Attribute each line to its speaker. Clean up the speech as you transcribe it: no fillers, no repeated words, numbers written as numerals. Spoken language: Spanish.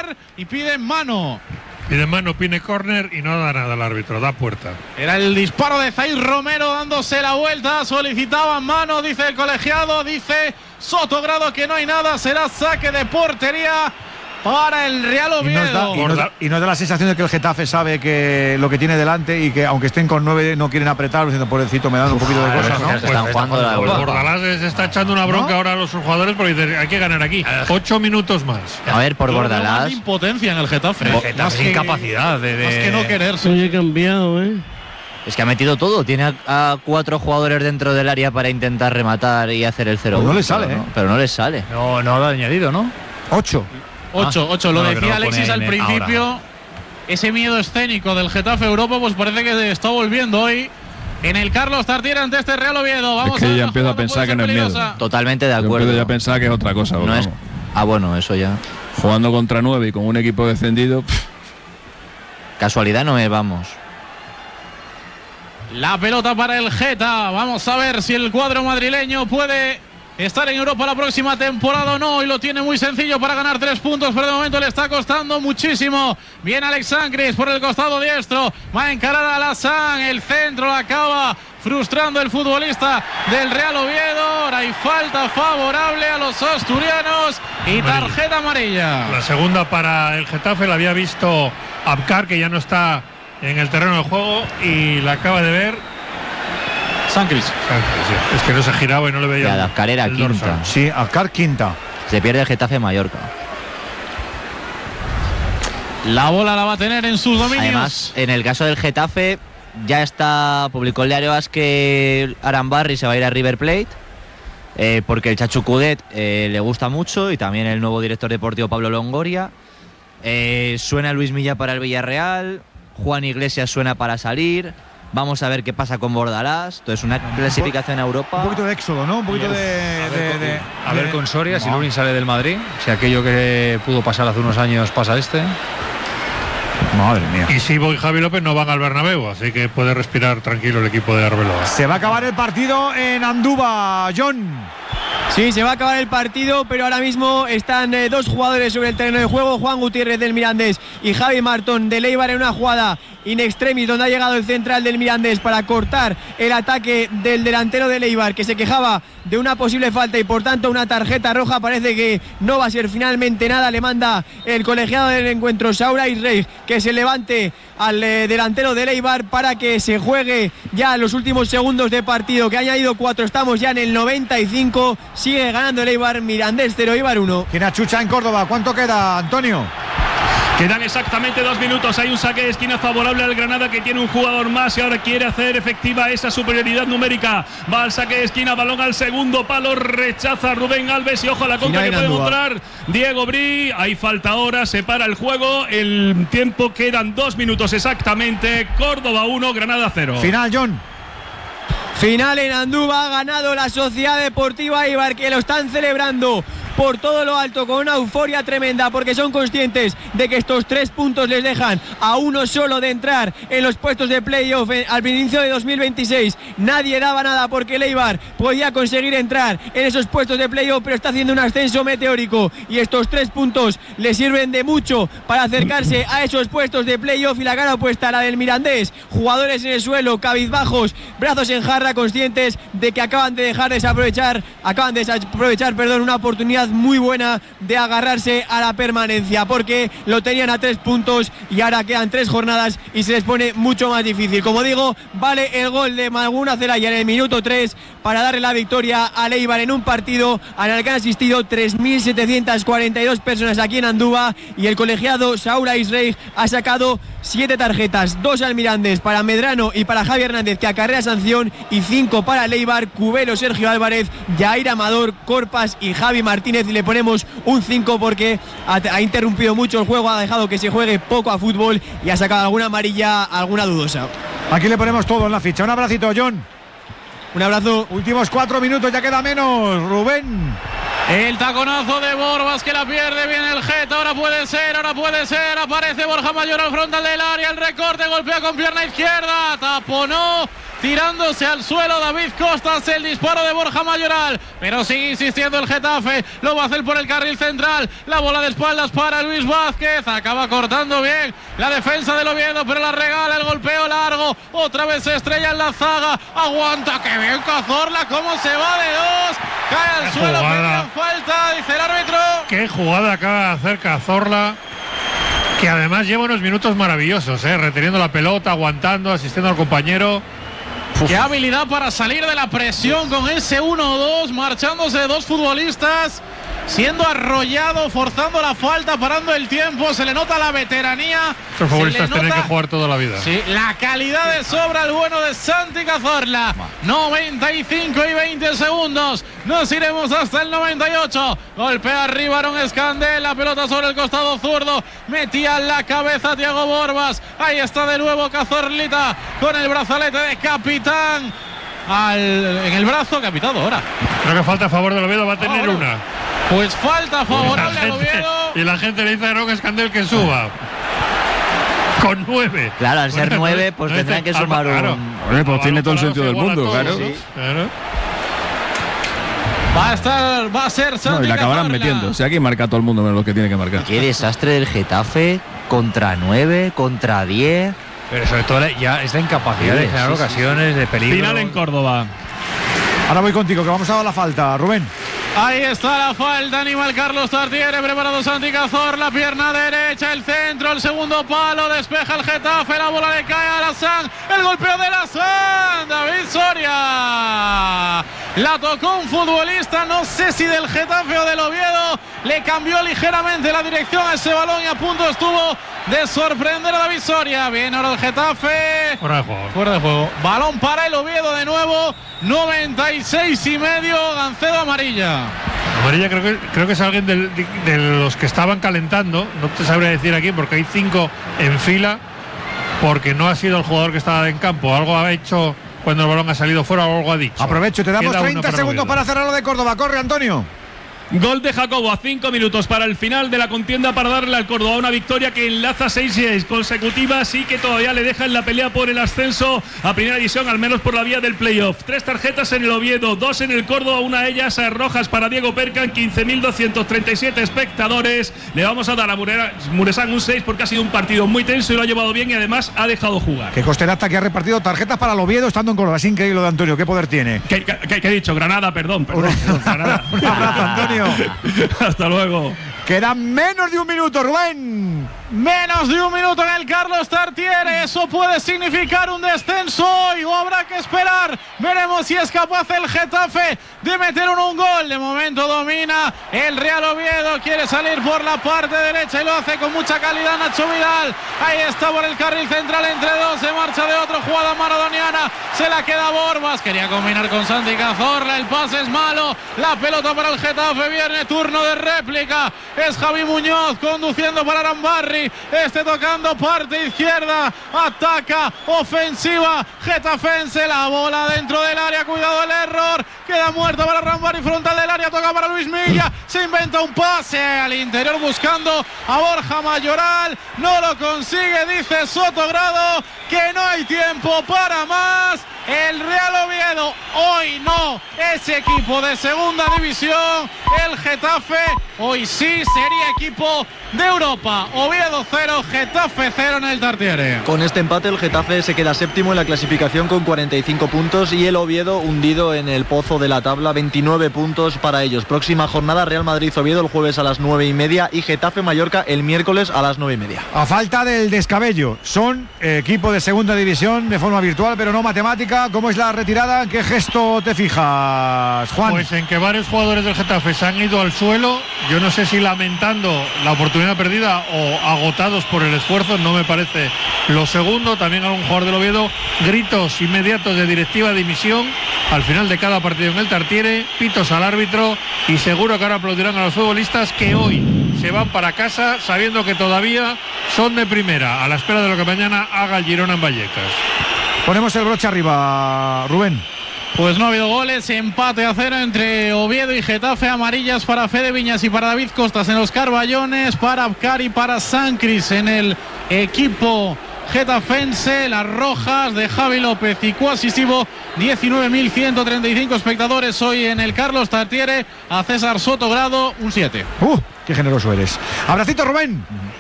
Speaker 1: córner y piden mano.
Speaker 2: Pide mano, pide córner y no da nada al árbitro, da puerta.
Speaker 1: Era el disparo de Zaid Romero dándose la vuelta, solicitaban mano, dice el colegiado, dice Sotogrado que no hay nada, será saque de portería para el Real Oviedo.
Speaker 3: Y nos da la sensación de que el Getafe sabe que lo que tiene delante y que aunque estén con 9 no quieren apretar, diciendo pobrecito, me dan un poquito de cosas, ¿no?
Speaker 4: Están jugando la
Speaker 2: Bordalás se está echando una bronca ahora a los jugadores porque dice, hay que ganar aquí. 8 minutos más.
Speaker 4: A ver, por Bordalás.
Speaker 1: Más impotencia en el Getafe.
Speaker 5: Más incapacidad
Speaker 1: Más que no quererse.
Speaker 6: Oye, cambiado,
Speaker 4: Es que ha metido todo. Tiene a 4 jugadores dentro del área para intentar rematar y hacer el 0-1.
Speaker 3: Pues no le sale,
Speaker 4: Pero no le sale.
Speaker 5: No lo ha añadido, ¿no?
Speaker 3: 8.
Speaker 1: 8, lo decía Alexis al principio. Ahora. Ese miedo escénico del Getafe Europa, pues parece que está volviendo hoy en el Carlos Tartiere ante este Real Oviedo. Vamos
Speaker 7: es que ya empiezo a pensar que no es miedo.
Speaker 4: Totalmente de acuerdo.
Speaker 7: Yo empiezo ya a pensar que es otra cosa.
Speaker 4: No es... bueno, eso ya.
Speaker 7: Jugando contra 9 y con un equipo descendido.
Speaker 4: Casualidad no es, vamos.
Speaker 1: La pelota para el Geta. Vamos a ver si el cuadro madrileño puede estar en Europa la próxima temporada o no, y lo tiene muy sencillo para ganar 3 puntos, pero de momento le está costando muchísimo. Viene Alex Sangris por el costado diestro, va a encarar a Alassane, el centro la acaba frustrando el futbolista del Real Oviedo. Ahora hay falta favorable a los asturianos y tarjeta amarilla.
Speaker 2: La segunda para el Getafe la había visto Abkar, que ya no está en el terreno de juego, y la acaba de ver
Speaker 1: Sangris.
Speaker 2: Sí. Es que no se giraba y no le veía.
Speaker 4: Ya, la carrera quinta.
Speaker 3: Sí, Abkar quinta.
Speaker 4: Se pierde el Getafe Mallorca.
Speaker 1: La bola la va a tener en sus dominios.
Speaker 4: Además, en el caso del Getafe, ya publicó el diario AS que Arambarri se va a ir a River Plate, porque el Chacho Coudet le gusta mucho, y también el nuevo director deportivo Pablo Longoria. Suena Luis Milla para el Villarreal, Juan Iglesias suena para salir. Vamos a ver qué pasa con Bordalás. Entonces, una clasificación a Europa.
Speaker 3: Un poquito de éxodo, ¿no? Un poquito
Speaker 5: A ver con Soria, si Lunin sale del Madrid. Si aquello que pudo pasar hace unos años pasa este.
Speaker 3: Madre mía.
Speaker 2: Y Sibo y Javi López no van al Bernabéu, así que puede respirar tranquilo el equipo de Arbeloa.
Speaker 3: Se va a acabar el partido en Andúba, John.
Speaker 8: Sí, se va a acabar el partido, pero ahora mismo están 2 jugadores sobre el terreno de juego, Juan Gutiérrez del Mirandés y Javi Martón del Eibar, en una jugada in extremis donde ha llegado el central del Mirandés para cortar el ataque del delantero del Eibar, que se quejaba de una posible falta y por tanto una tarjeta roja. Parece que no va a ser finalmente nada. Le manda el colegiado del encuentro, Saura Isrey, que se levante al delantero del Eibar para que se juegue ya los últimos segundos de partido, que ha añadido 4. Estamos ya en el 95. Sigue ganando el Eibar, Mirandés 0, Eibar 1.
Speaker 3: Tiene a Chucha en Córdoba. ¿Cuánto queda, Antonio?
Speaker 9: Quedan exactamente 2 minutos. Hay un saque de esquina favorable al Granada, que tiene un jugador más y ahora quiere hacer efectiva esa superioridad numérica. Va al saque de esquina, balón al segundo palo, rechaza Rubén Alves y ojo a la contra que puede mostrar Diego Brí. Hay falta ahora, se para el juego. El tiempo, quedan 2 minutos exactamente. Córdoba 1, Granada 0.
Speaker 3: Final, John.
Speaker 8: Final en Andúba, ha ganado la Sociedad Deportiva Eibar, que lo están celebrando por todo lo alto con una euforia tremenda, porque son conscientes de que estos 3 puntos les dejan a uno solo de entrar en los puestos de playoff al inicio de 2026. Nadie daba nada porque el Eibar podía conseguir entrar en esos puestos de playoff, pero está haciendo un ascenso meteórico y estos 3 puntos le sirven de mucho para acercarse a esos puestos de playoff. Y la cara opuesta, la del Mirandés, jugadores en el suelo, cabizbajos, brazos en jarra, conscientes de que acaban de desaprovechar una oportunidad muy buena de agarrarse a la permanencia, porque lo tenían a 3 puntos y ahora quedan 3 jornadas y se les pone mucho más difícil. Como digo, vale el gol de Maguna Zelaya en el minuto 3 para darle la victoria al Eibar en un partido al que han asistido 3.742 personas aquí en Andúba, y el colegiado Saura Isrey ha sacado 7 tarjetas, 2 al Mirandés para Medrano y para Javi Hernández, que acarrea sanción, y 5 para el Eibar, Cubero, Sergio Álvarez, Jair Amador, Corpas y Javi Martínez. Y le ponemos un 5 porque ha interrumpido mucho el juego, ha dejado que se juegue poco a fútbol y ha sacado alguna amarilla, alguna dudosa.
Speaker 3: Aquí le ponemos todo en la ficha. Un abracito, John.
Speaker 8: Un abrazo.
Speaker 3: Últimos 4 minutos, ya queda menos. Rubén.
Speaker 1: El taconazo de Borbas, que la pierde bien el Geta. Ahora puede ser. Aparece Borja Mayor al frontal del área. El recorte, golpea con pierna izquierda. Taponó tirándose al suelo David Costas, el disparo de Borja Mayoral, pero sigue insistiendo el Getafe, lo va a hacer por el carril central, la bola de espaldas para Luis Vázquez, acaba cortando bien la defensa del Oviedo, pero la regala, el golpeo largo, otra vez se estrella en la zaga, aguanta, que bien Cazorla, cómo se va de dos, cae al suelo, pedían falta, dice el árbitro.
Speaker 2: Qué jugada acaba de hacer Cazorla, que además lleva unos minutos maravillosos, reteniendo la pelota, aguantando, asistiendo al compañero.
Speaker 1: Qué habilidad para salir de la presión con ese 1-2, marchándose dos futbolistas, siendo arrollado, forzando la falta, parando el tiempo, se le nota la veteranía.
Speaker 2: Estos futbolistas tienen que jugar toda la vida.
Speaker 1: Sí, la calidad de sobra, el bueno de Santi Cazorla. 95 y 20 segundos. Nos iremos hasta el 98. Golpea arriba Aaron Escandel, la pelota sobre el costado zurdo. Metía en la cabeza Thiago Borbas. Ahí está de nuevo Cazorlita con el brazalete de capitán. En el brazo, capitán ahora.
Speaker 2: Creo que falta a favor del Oviedo, va a tener una.
Speaker 1: Pues falta favorable al Oviedo.
Speaker 2: Y la gente le dice a Aaron Escandel que suba. Con 9.
Speaker 4: Claro, al ser 9, pues tendrán que sumar
Speaker 2: claro.
Speaker 7: Oye, pues tiene todo el sentido del mundo, claro.
Speaker 2: Sí. Claro.
Speaker 1: Va a ser Santi
Speaker 7: Y la acabarán
Speaker 1: Cazorla.
Speaker 7: metiendo. O sea, aquí marca todo el mundo menos lo que tiene que marcar.
Speaker 4: Qué desastre del Getafe, contra 9, contra 10.
Speaker 5: Pero sobre todo ya es de incapacidad de generar ocasiones, de peligro.
Speaker 9: Final en Córdoba.
Speaker 3: Ahora voy contigo, que vamos a dar la falta, Rubén.
Speaker 1: Ahí está la falta, animal Carlos Tartiere, preparado Santi Cazorla, pierna derecha, el centro, el segundo palo, despeja el Getafe, la bola le cae a Lassán, el golpeo de Lassán, David Soria. La tocó un futbolista, no sé si del Getafe o del Oviedo, le cambió ligeramente la dirección a ese balón y a punto estuvo de sorprender a David Soria. Bien, ahora el Getafe.
Speaker 2: Fuera de juego.
Speaker 1: Fuera de juego. Balón para el Oviedo de nuevo. 96 y medio. Gancedo amarilla.
Speaker 2: Amarilla creo que es alguien de los que estaban calentando. No te sabría decir aquí porque hay 5 en fila. Porque no ha sido el jugador que estaba en campo. Algo ha hecho cuando el balón ha salido fuera o algo ha dicho.
Speaker 3: Aprovecho, te damos
Speaker 2: Queda
Speaker 3: 30 segundos para cerrar lo de Córdoba. Corre, Antonio.
Speaker 9: Gol de Jacobo a 5 minutos para el final de la contienda para darle al Córdoba una victoria que enlaza 6 consecutivas y que todavía le deja en la pelea por el ascenso a primera división, al menos por la vía del playoff. 3 tarjetas en el Oviedo, 2 en el Córdoba, una de ellas rojas para Diego Percan, 15.237 espectadores. Le vamos a dar a Muresan un 6 porque ha sido un partido muy tenso y lo ha llevado bien y además ha dejado jugar.
Speaker 3: Que Costerata que ha repartido tarjetas para el Oviedo estando en Córdoba. Es increíble lo de Antonio, qué poder tiene.
Speaker 9: ¿Qué he dicho? Granada, perdón. Granada.
Speaker 3: Un abrazo, Antonio.
Speaker 9: Hasta luego.
Speaker 3: Quedan menos de un minuto, Rubén.
Speaker 1: Menos de un minuto en el Carlos Tartiere. Eso puede significar un descenso hoy o habrá que esperar. Veremos si es capaz el Getafe de meter un gol. De momento domina el Real Oviedo. Quiere salir por la parte derecha y lo hace con mucha calidad Nacho Vidal. Ahí está por el carril central entre dos. Se marcha de otra jugada maradoniana. Se la queda Borbas. Quería combinar con Santi Cazorla. El pase es malo. La pelota para el Getafe. Viene turno de réplica. Es Javi Muñoz conduciendo para Arambarri. Tocando parte izquierda. Ataca. Ofensiva getafense. La bola dentro del área. Cuidado el error. Queda muerto para Arambarri. Frontal del área. Toca para Luis Milla. Se inventa un pase al interior buscando a Borja Mayoral. No lo consigue. Dice Sotogrado que no hay tiempo para más. El Real Oviedo hoy no es equipo de segunda división. El Getafe hoy sí sería equipo de Europa. Oviedo 0, Getafe 0 en el Tartiere.
Speaker 8: Con este empate el Getafe se queda séptimo en la clasificación con 45 puntos y el Oviedo hundido en el pozo de la tabla, 29 puntos para ellos. Próxima jornada Real Madrid-Oviedo el jueves a las 9:30 y Getafe-Mallorca el miércoles a las 9:30.
Speaker 3: A falta del descabello, son equipo de segunda división de forma virtual, pero no matemática. ¿Cómo es la retirada? ¿En qué gesto te fijas, Juan?
Speaker 2: Pues en que varios jugadores del Getafe se han ido al suelo. Yo no sé si lamentando la oportunidad perdida o agotados por el esfuerzo, no me parece lo segundo. También algún jugador del Oviedo, gritos inmediatos de directiva, dimisión al final de cada partido en el Tartiere, pitos al árbitro y seguro que ahora aplaudirán a los futbolistas que hoy se van para casa sabiendo que todavía son de primera, a la espera de lo que mañana haga el Girona en Vallecas.
Speaker 3: Ponemos el broche arriba, Rubén.
Speaker 1: Pues no ha habido goles, empate a 0 entre Oviedo y Getafe, amarillas para Fede Viñas y para David Costas en los Carballones, para Abkar y para Sancris en el equipo getafense. Las rojas de Javi López y coasistivo, 19.135 espectadores hoy en el Carlos Tartiere. A César Sotogrado, un 7.
Speaker 3: ¡Qué generoso eres! Abracito, Rubén.